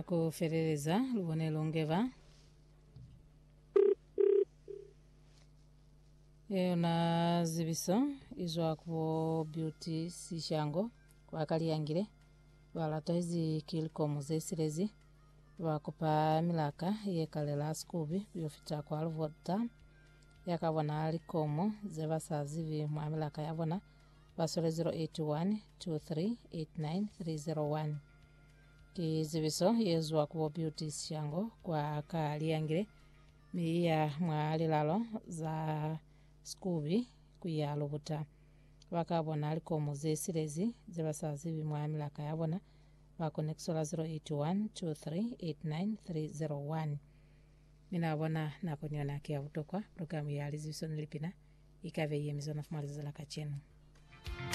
na kuferereza lubone longeva na zibiso izwa kubo beauty sishango wakaliyangire balata hizi kilikomu zesirezi bakupa milaka yekalela skubi byofita kwa alvota yakabona alikomu zebasa zivi mwa milaka yabona basole 081 2389 301 kizibiso yezwa kubo beauty sishango kwa kaliyangire miya mwa lilalo za skubi kuyalo buta bakabona alikomu zesirezi zebasa zivi mwa milaka yabona bakonexola 081 2389 301 minabona nakonyona kia utokwa programu ya alizibiso nilipina ikave yemizo na fumalizala kachenu.